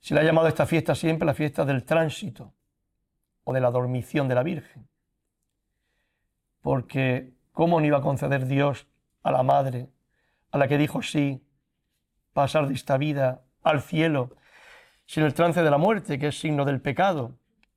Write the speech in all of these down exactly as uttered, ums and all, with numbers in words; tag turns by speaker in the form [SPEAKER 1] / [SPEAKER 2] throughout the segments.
[SPEAKER 1] Se le ha llamado a esta fiesta siempre la fiesta del tránsito o de la dormición de la Virgen. Porque ¿cómo no iba a conceder Dios a la Madre, a la que dijo sí, pasar de esta vida al cielo, sin el trance de la muerte, que es signo del pecado?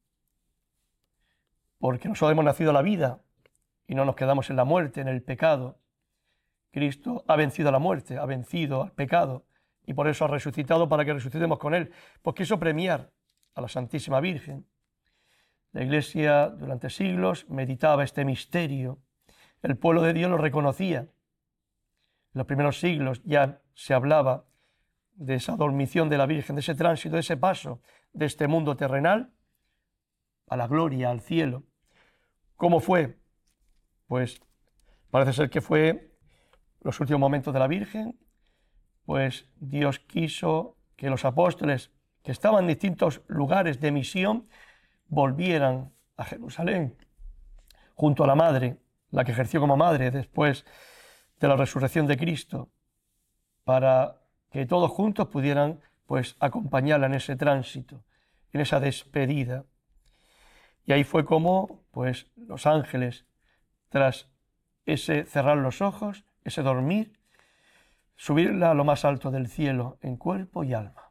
[SPEAKER 1] Porque nosotros hemos nacido a la vida y no nos quedamos en la muerte, en el pecado. Cristo ha vencido a la muerte, ha vencido al pecado y por eso ha resucitado para que resucitemos con Él. Pues quiso premiar a la Santísima Virgen. La Iglesia durante siglos meditaba este misterio. El pueblo de Dios lo reconocía. En los primeros siglos ya se hablaba de esa dormición de la Virgen, de ese tránsito, de ese paso de este mundo terrenal a la gloria, al cielo. ¿Cómo fue? Pues parece ser que fue los últimos momentos de la Virgen, pues Dios quiso que los apóstoles que estaban en distintos lugares de misión volvieran a Jerusalén, junto a la Madre, la que ejerció como Madre después de la resurrección de Cristo, para que todos juntos pudieran pues acompañarla en ese tránsito, en esa despedida. Y ahí fue como pues los ángeles, tras ese cerrar los ojos, ese dormir, subirla a lo más alto del cielo en cuerpo y alma.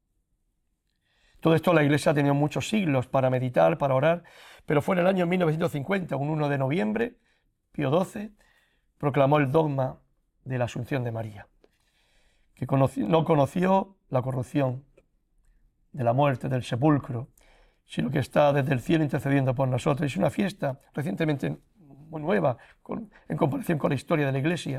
[SPEAKER 1] Todo esto la Iglesia ha tenido muchos siglos para meditar, para orar, pero fue en el año mil novecientos cincuenta, un uno de noviembre, Pío doce proclamó el dogma de la Asunción de María, que conoció, no conoció la corrupción de la muerte, del sepulcro, sino que está desde el cielo intercediendo por nosotros. Es una fiesta recientemente muy nueva con, en comparación con la historia de la Iglesia,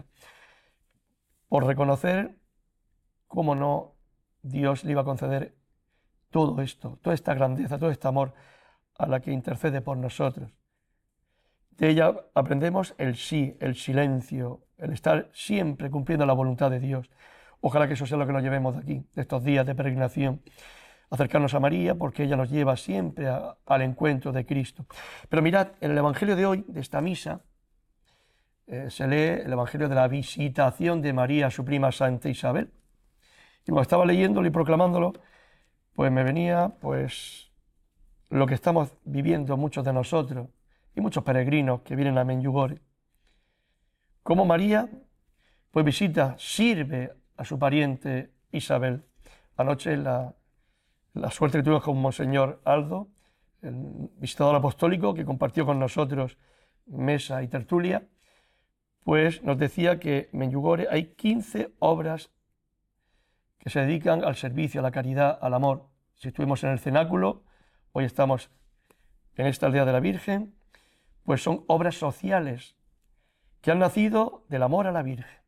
[SPEAKER 1] por reconocer cómo no Dios le iba a conceder todo esto, toda esta grandeza, todo este amor a la que intercede por nosotros. De ella aprendemos el sí, el silencio, el estar siempre cumpliendo la voluntad de Dios. Ojalá que eso sea lo que nos llevemos de aquí, de estos días de peregrinación, acercarnos a María, porque ella nos lleva siempre a, al encuentro de Cristo. Pero mirad, en el Evangelio de hoy, de esta misa, eh, se lee el Evangelio de la visitación de María a su prima Santa Isabel. Y cuando estaba leyéndolo y proclamándolo, pues me venía pues lo que estamos viviendo muchos de nosotros y muchos peregrinos que vienen a Medjugorje. Cómo María pues visita, sirve a su pariente Isabel. Anoche la, la suerte que tuvimos con Monseñor Aldo, el visitador apostólico que compartió con nosotros mesa y tertulia, pues nos decía que en Medjugorje hay quince obras que se dedican al servicio, a la caridad, al amor. Si estuvimos en el cenáculo, hoy estamos en esta aldea de la Virgen, pues son obras sociales que han nacido del amor a la Virgen.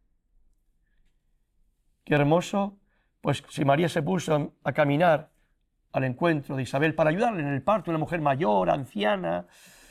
[SPEAKER 1] Qué hermoso, pues si María se puso a caminar al encuentro de Isabel para ayudarle en el parto, una mujer mayor, anciana,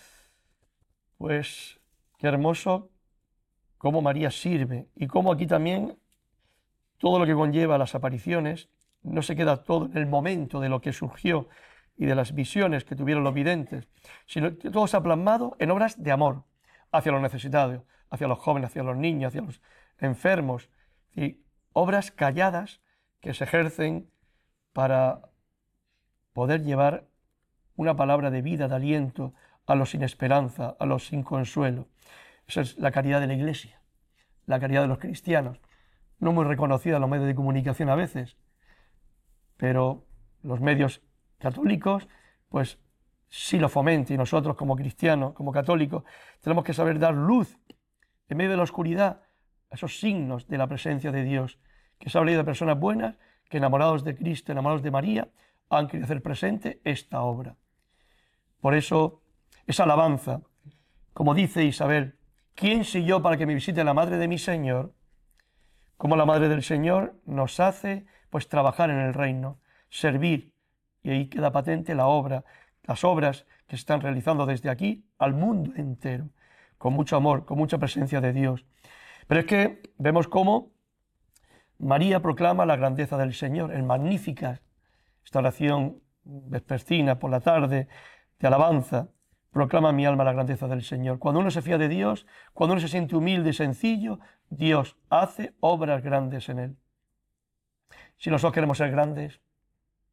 [SPEAKER 1] pues qué hermoso cómo María sirve y cómo aquí también todo lo que conlleva las apariciones no se queda todo en el momento de lo que surgió y de las visiones que tuvieron los videntes, sino que todo se ha plasmado en obras de amor hacia los necesitados, hacia los jóvenes, hacia los niños, hacia los enfermos, y obras calladas que se ejercen para poder llevar una palabra de vida, de aliento a los sin esperanza, a los sin consuelo. Esa es la caridad de la Iglesia, la caridad de los cristianos, no muy reconocida en los medios de comunicación a veces, pero los medios católicos pues sí lo fomentan, y nosotros como cristianos, como católicos, tenemos que saber dar luz en medio de la oscuridad a esos signos de la presencia de Dios, que se ha hablado de personas buenas que, enamorados de Cristo, enamorados de María, han querido hacer presente esta obra. Por eso, esa alabanza, como dice Isabel, ¿quién soy yo para que me visite la madre de mi Señor? Como la madre del Señor nos hace pues trabajar en el reino, servir, y ahí queda patente la obra, las obras que se están realizando desde aquí al mundo entero, con mucho amor, con mucha presencia de Dios. Pero es que vemos cómo María proclama la grandeza del Señor en magníficas, esta oración vespertina por la tarde de alabanza, proclama mi alma la grandeza del Señor. Cuando uno se fía de Dios, cuando uno se siente humilde y sencillo, Dios hace obras grandes en él. Si nosotros queremos ser grandes,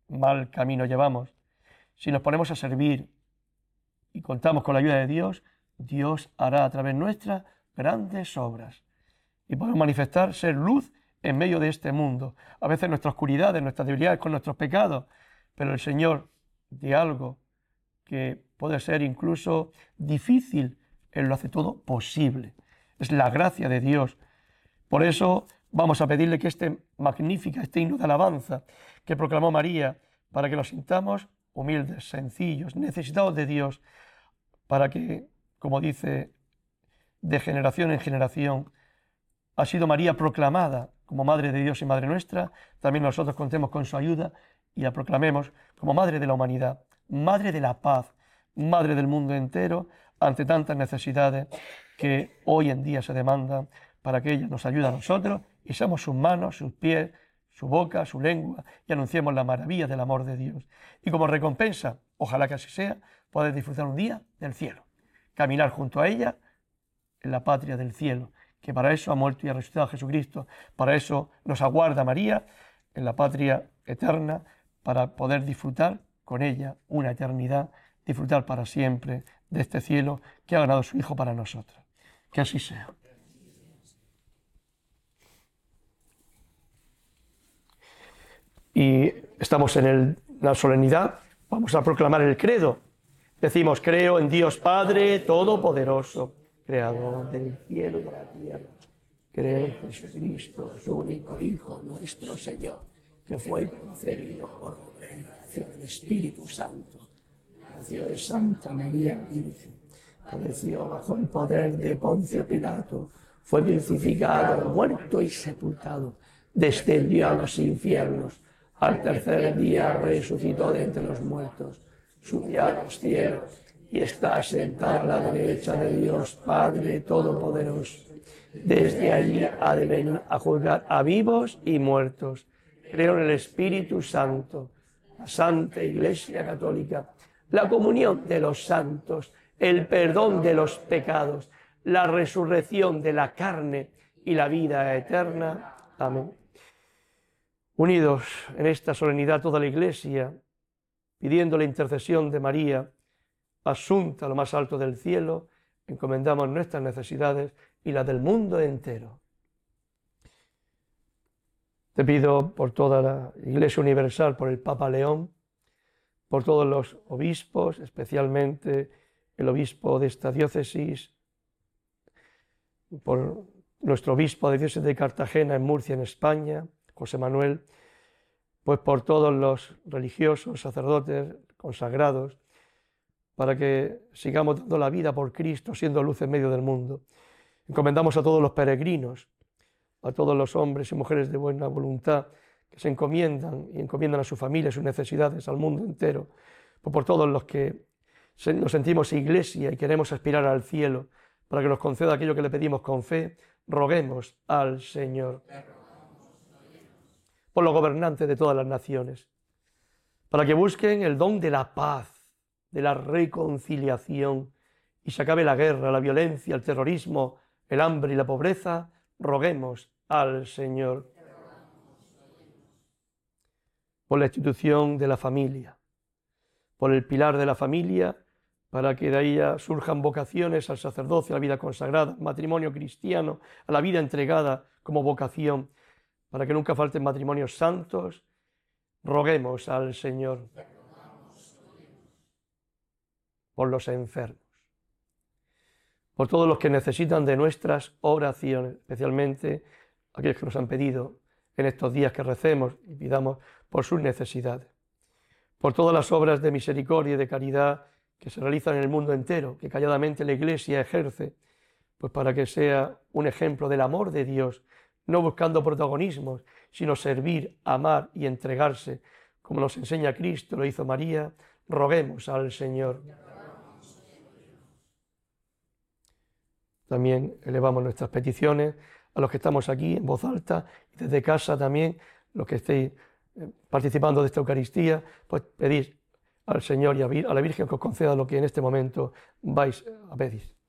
[SPEAKER 1] mal camino llevamos. Si nos ponemos a servir y contamos con la ayuda de Dios, Dios hará a través nuestra grandes obras. Y podemos manifestar, ser luz en medio de este mundo. A veces nuestras oscuridades, nuestras debilidades con nuestros pecados, pero el Señor, de algo que puede ser incluso difícil, Él lo hace todo posible. Es la gracia de Dios. Por eso vamos a pedirle que este magnífica, este himno de alabanza que proclamó María, para que nos sintamos humildes, sencillos, necesitados de Dios, para que, como dice, de generación en generación, ha sido María proclamada como Madre de Dios y Madre nuestra, también nosotros contemos con su ayuda y la proclamemos como Madre de la humanidad, Madre de la paz, Madre del mundo entero, ante tantas necesidades que hoy en día se demandan, para que ella nos ayude a nosotros y seamos sus manos, sus pies, su boca, su lengua, y anunciemos la maravilla del amor de Dios. Y como recompensa, ojalá que así sea, poder disfrutar un día del cielo, caminar junto a ella en la patria del cielo, que para eso ha muerto y ha resucitado Jesucristo, para eso nos aguarda María en la patria eterna, para poder disfrutar con ella una eternidad, disfrutar para siempre de este cielo que ha ganado su Hijo para nosotros. Que así sea. Y estamos en el, la solemnidad, vamos a proclamar el credo. Decimos, creo en Dios Padre Todopoderoso, Creador del cielo y de la tierra. Creo en Jesucristo, su único Hijo, nuestro Señor, que fue concebido por el Espíritu Santo. Nació de Santa María Virgen, padeció bajo el poder de Poncio Pilato, fue crucificado, muerto y sepultado, descendió a los infiernos, al tercer día resucitó de entre los muertos, subió a los cielos y está sentado a la derecha de Dios Padre Todopoderoso. Desde allí ha de venir a juzgar a vivos y muertos. Creo en el Espíritu Santo, la Santa Iglesia Católica, la comunión de los santos, el perdón de los pecados, la resurrección de la carne y la vida eterna. Amén. Unidos en esta solemnidad toda la Iglesia, pidiendo la intercesión de María, asunta a lo más alto del cielo, encomendamos nuestras necesidades y las del mundo entero. Te pido por toda la Iglesia Universal, por el Papa León, por todos los obispos, especialmente el obispo de esta diócesis, por nuestro obispo de diócesis de Cartagena en Murcia, en España, José Manuel, pues por todos los religiosos, sacerdotes, consagrados, para que sigamos dando la vida por Cristo, siendo luz en medio del mundo. Encomendamos a todos los peregrinos, a todos los hombres y mujeres de buena voluntad que se encomiendan y encomiendan a su familia, sus necesidades, al mundo entero, pues por todos los que nos sentimos iglesia y queremos aspirar al cielo, para que nos conceda aquello que le pedimos con fe, roguemos al Señor. Por los gobernantes de todas las naciones, para que busquen el don de la paz, de la reconciliación, y se acabe la guerra, la violencia, el terrorismo, el hambre y la pobreza, roguemos al Señor. Por la institución de la familia, por el pilar de la familia, para que de ella surjan vocaciones al sacerdocio, a la vida consagrada, al matrimonio cristiano, a la vida entregada como vocación, para que nunca falten matrimonios santos, roguemos al Señor. Por los enfermos, por todos los que necesitan de nuestras oraciones, especialmente aquellos que nos han pedido en estos días que recemos y pidamos por sus necesidades, por todas las obras de misericordia y de caridad que se realizan en el mundo entero, que calladamente la Iglesia ejerce, pues para que sea un ejemplo del amor de Dios, no buscando protagonismos, sino servir, amar y entregarse, como nos enseña Cristo, lo hizo María, roguemos al Señor. También elevamos nuestras peticiones a los que estamos aquí en voz alta y desde casa también, los que estéis participando de esta Eucaristía, pues pedís al Señor y a la Virgen que os conceda lo que en este momento vais a pedir.